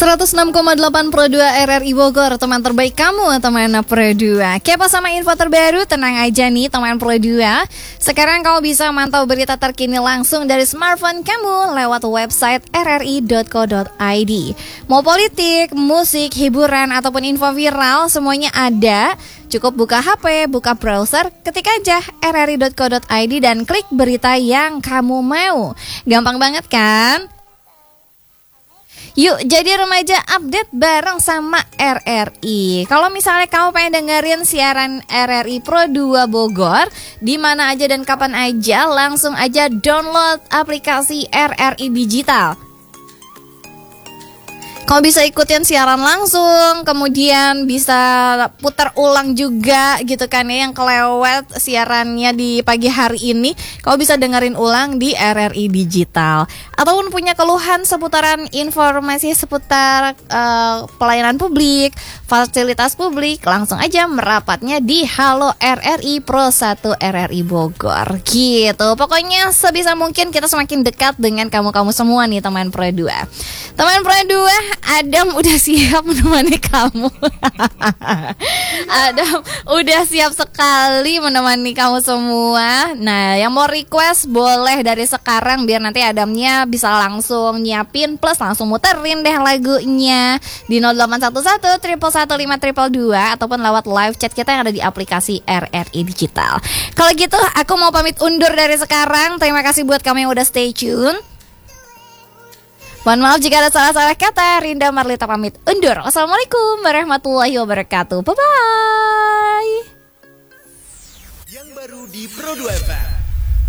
106,8 Pro 2 RRI Bogor, teman terbaik kamu, teman Pro 2. Kepo sama info terbaru, tenang aja nih teman Pro 2. Sekarang kamu bisa mantau berita terkini langsung dari smartphone kamu lewat website rri.co.id. Mau politik, musik, hiburan, ataupun info viral, semuanya ada. Cukup buka HP, buka browser, ketik aja rri.co.id dan klik berita yang kamu mau. Gampang banget kan? Yuk jadi remaja update bareng sama RRI. Kalau misalnya kamu pengen dengerin siaran RRI Pro 2 Bogor di mana aja dan kapan aja, langsung aja download aplikasi RRI Digital. Kamu bisa ikutin siaran langsung, kemudian bisa putar ulang juga gitu kan ya, yang kelewat siarannya di pagi hari ini, kamu bisa dengerin ulang di RRI Digital. Ataupun punya keluhan seputaran informasi seputar pelayanan publik, fasilitas publik, langsung aja merapatnya di Halo RRI Pro 1 RRI Bogor gitu. Pokoknya sebisa mungkin kita semakin dekat dengan kamu-kamu semua nih teman Pro 2. Teman Pro 2, Adam udah siap menemani kamu. Adam udah siap sekali menemani kamu semua. Nah, yang mau request boleh dari sekarang biar nanti Adamnya bisa langsung nyiapin plus langsung muterin deh lagunya di 0811 111 522 ataupun lewat live chat kita yang ada di aplikasi RRI Digital. Kalau gitu aku mau pamit undur dari sekarang. Terima kasih buat kamu yang udah stay tune. Mohon maaf jika ada salah-salah kata. Rinda Marlita pamit undur. Wassalamualaikum warahmatullahi wabarakatuh. Bye-bye. Yang baru di Pro 2 FM.